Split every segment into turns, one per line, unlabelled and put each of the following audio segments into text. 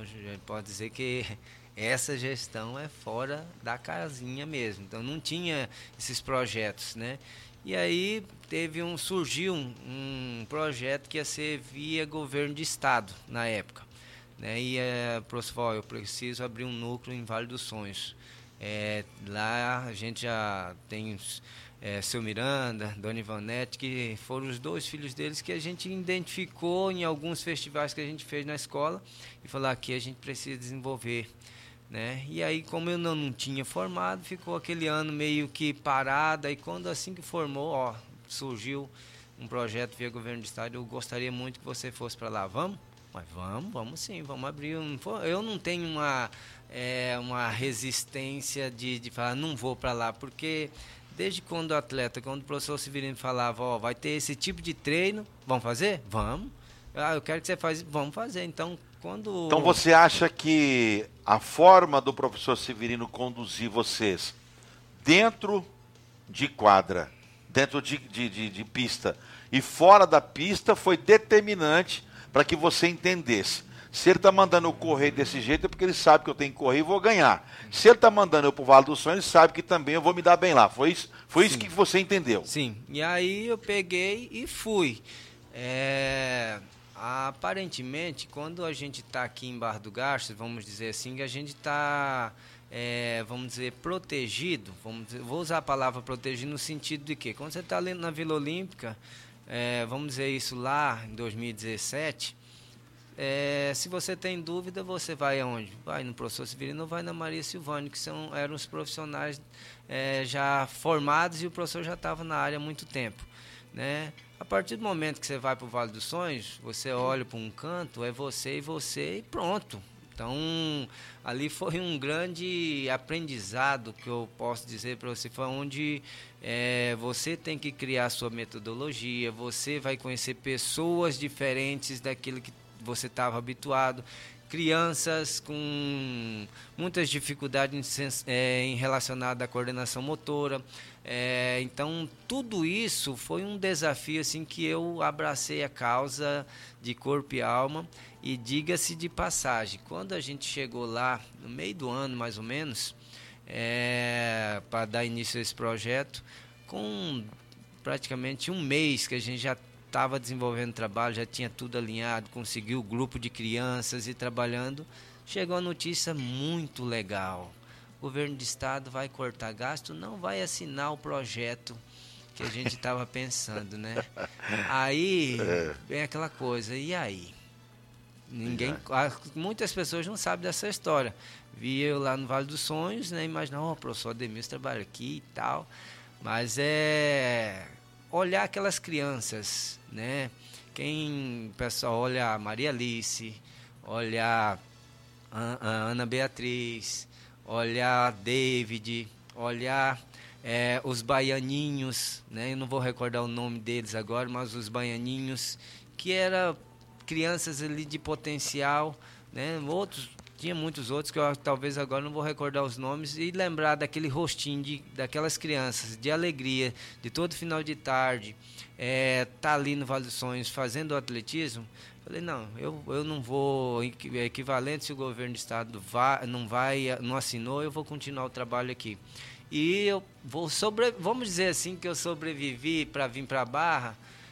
gente pode dizer que essa gestão é fora da casinha mesmo. Então não tinha esses projetos, né? E aí surgiu um projeto que ia ser via governo de estado na época, né? E o professor falou, eu preciso abrir um núcleo em Vale dos Sonhos. Lá a gente já tem seu Miranda, Dona Ivonete, que foram os 2 filhos deles que a gente identificou em alguns festivais que a gente fez na escola e falou, aqui a gente precisa desenvolver, né? E aí, como eu não tinha formado, ficou aquele ano meio que parado, e quando assim que formou, surgiu um projeto via governo do estado, eu gostaria muito que você fosse para lá, vamos? Mas vamos sim, vamos abrir. Eu não tenho uma resistência de falar, não vou para lá, porque desde quando o professor Severino falava, vai ter esse tipo de treino, vamos fazer? Vamos. Eu quero que você faça, vamos fazer. Então
você acha que a forma do professor Severino conduzir vocês dentro de quadra, dentro de pista e fora da pista foi determinante para que você entendesse? Se ele está mandando eu correr desse jeito é porque ele sabe que eu tenho que correr e vou ganhar. Se ele está mandando eu para o Vale dos Sonhos, ele sabe que também eu vou me dar bem lá. Foi isso que você entendeu?
Sim, e aí eu peguei e fui. Aparentemente, quando a gente está aqui em Barra do Garças, vamos dizer assim, que a gente está, vamos dizer, protegido. Vou usar a palavra protegido no sentido de que, quando você está ali na Vila Olímpica, vamos dizer isso lá em 2017, se você tem dúvida, você vai aonde? Vai no professor Severino ou vai na Maria Silvânia, que eram os profissionais já formados e o professor já estava na área há muito tempo, né? A partir do momento que você vai para o Vale dos Sonhos, você olha para um canto, é você e pronto. Então, ali foi um grande aprendizado que eu posso dizer para você, foi onde você tem que criar a sua metodologia, você vai conhecer pessoas diferentes daquilo que você estava habituado, crianças com muitas dificuldades em relacionado à coordenação motora. Então, tudo isso foi um desafio assim, que eu abracei a causa de corpo e alma. E diga-se de passagem, quando a gente chegou lá, no meio do ano mais ou menos, para dar início a esse projeto, com praticamente um mês que a gente já estava desenvolvendo trabalho, já tinha tudo alinhado, conseguiu o grupo de crianças e trabalhando, chegou a notícia muito legal. O governo do estado vai cortar gasto, não vai assinar o projeto que a gente estava pensando, né? Aí vem aquela coisa, e aí? Muitas pessoas não sabem dessa história. Vi eu lá no Vale dos Sonhos, né? Imaginar, o professor Ademilson trabalha aqui e tal, mas olhar aquelas crianças, né? O pessoal olha a Maria Alice, olha a Ana Beatriz, olhar David, olhar os baianinhos, né? Eu não vou recordar o nome deles agora, mas os baianinhos, que eram crianças ali de potencial, né? Tinha muitos outros que eu talvez agora não vou recordar os nomes, e lembrar daquele rostinho daquelas crianças, de alegria, de todo final de tarde, tá ali no Vale dos Sonhos fazendo o atletismo. Falei, não, eu não vou, equivalente se o governo do estado não assinou, eu vou continuar o trabalho aqui. E eu vamos dizer assim que eu sobrevivi para vir para a Barra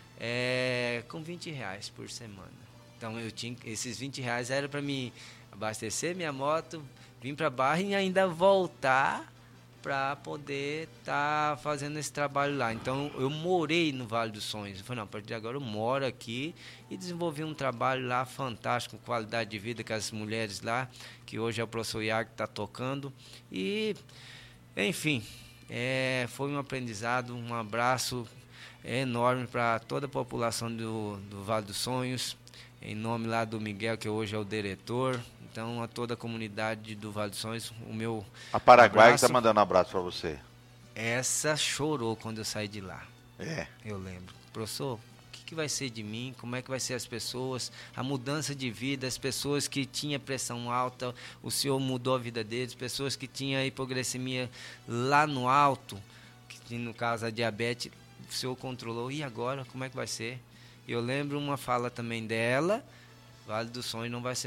com R$20 por semana. Então esses R$20 era para mim abastecer minha moto, vir para a Barra e ainda voltar para poder estar fazendo esse trabalho lá. Então eu morei no Vale dos Sonhos. Eu falei, não, a partir de agora eu moro aqui, e desenvolvi um trabalho lá fantástico, com qualidade de vida com as mulheres lá, que hoje é o professor Iago que está tocando. E, enfim, foi um aprendizado, um abraço enorme para toda a população do Vale dos Sonhos, em nome lá do Miguel, que hoje é o diretor. Então, a toda a comunidade do Vale dos Sonhos, o meu
A Paraguai está mandando um abraço para você.
Essa chorou quando eu saí de lá. Eu lembro. Professor, o que vai ser de mim? Como é que vai ser as pessoas? A mudança de vida, as pessoas que tinham pressão alta, o senhor mudou a vida deles. Pessoas que tinham hipoglicemia lá no alto, que no caso a diabetes, o senhor controlou. E agora, como é que vai ser? Eu lembro uma fala também dela, Vale dos Sonhos não vai ser